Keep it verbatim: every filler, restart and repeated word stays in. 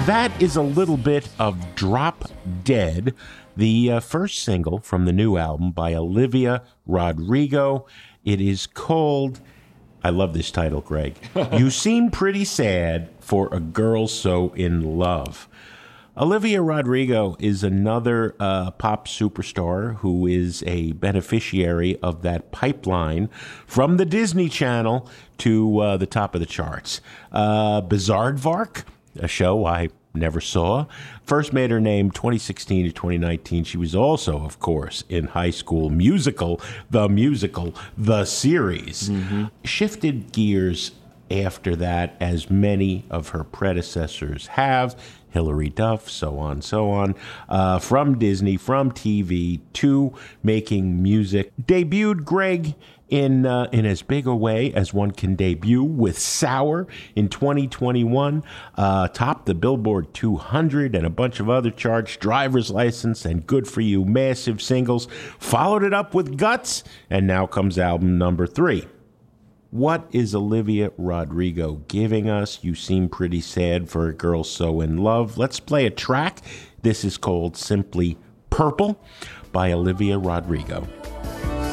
That is a little bit of Drop Dead, the uh, first single from the new album by Olivia Rodrigo. It is called, I love this title, Greg, You Seem Pretty Sad for a Girl So in Love. Olivia Rodrigo is another uh, pop superstar who is a beneficiary of that pipeline from the Disney Channel to uh, the top of the charts. Uh, Bizaardvark, a show I never saw, first made her name twenty sixteen to twenty nineteen. She was also, of course, in High School Musical, the musical, the series. Mm-hmm. Shifted gears after that, as many of her predecessors have. Hilary Duff, so on, so on, uh, from Disney, from T V, to making music. Debuted, Greg, in uh, in as big a way as one can debut with Sour in twenty twenty-one, uh, topped the Billboard two hundred and a bunch of other charts, Driver's License and Good For You, massive singles, followed it up with Guts, and now comes album number three. What is Olivia Rodrigo giving us? You Seem Pretty Sad for a Girl So in Love. Let's play a track. This is called simply Purple by Olivia Rodrigo.